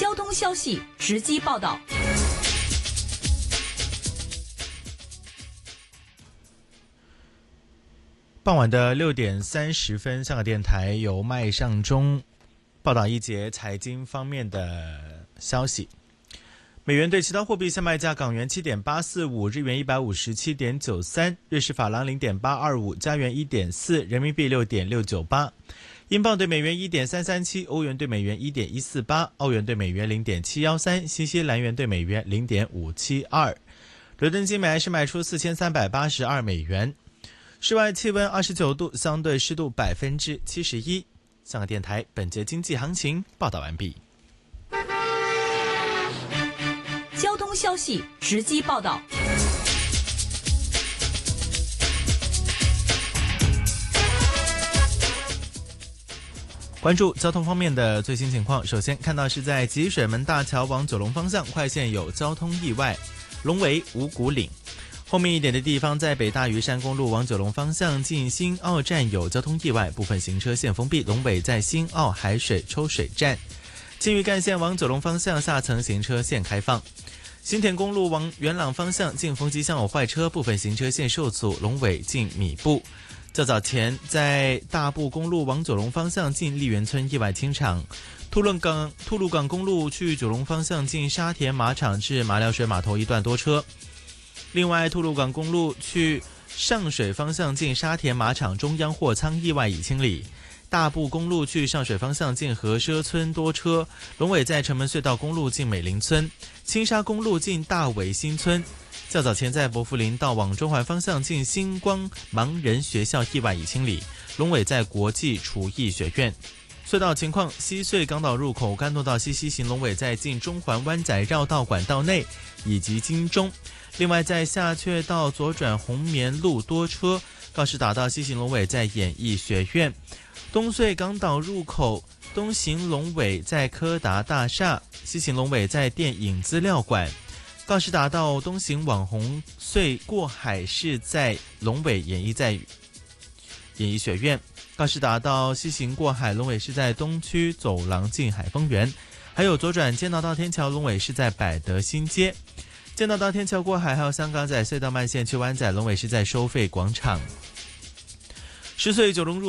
交通消息直击报道。 傍晚的6点30分，香港电台由麦尚中报道一节财经方面的消息。美元对其他货币现卖价：港元7.845，日元157.93，瑞士法郎0.825，加元1.4，人民币6.698，英镑对美元1.337，欧元对美元1.148，澳元对美元0.713，新西兰元对美元0.572。伦敦金每安士卖出4382美元。室外气温29度，相对湿度71%。香港电台本节经济行情报道完毕。 交通消息直击报道。 关注交通方面的最新情况，首先看到是在集水门大桥往九龙方向快线有交通意外，龙尾五股岭。后面一点的地方，在北大屿山公路往九龙方向进新澳站有交通意外，部分行车线封闭，龙尾在新澳海水抽水站。青屿干线往九龙方向下层行车线开放。新田公路往元朗方向进丰基巷有坏车，部分行车线受阻，龙尾进米布。较早前在大埔公路往九龙方向进丽园村意外清场。吐露港公路去九龙方向进沙田马场至马料水码头一段多车。另外，吐露港公路去上水方向进沙田马场中央货仓意外已清理。大埔公路去上水方向进和奢村多车，龙尾在城门隧道公路进美林村。青沙公路进大尾新村。较早前在伯福林道往中环方向进星光盲人学校意外已清理，龙尾在国际厨艺学院。隧道情况：西隧港岛入口干诺道西行龙尾在进中环湾仔绕道管道内以及金钟。另外在下阙道左转红棉路多车，告士打道西行龙尾在演艺学院。东隧港岛入口东行龙尾在柯达大厦，西行龙尾在电影资料馆。告士打道东行往红隧过海是在龙尾演艺学院。告士打道西行过海龙尾是在东区走廊进海丰园。还有左转剑道到天桥龙尾是在百德新街。剑道到天桥过海，还有香港仔隧道慢线去湾仔龙尾是在收费广场。10岁九龙入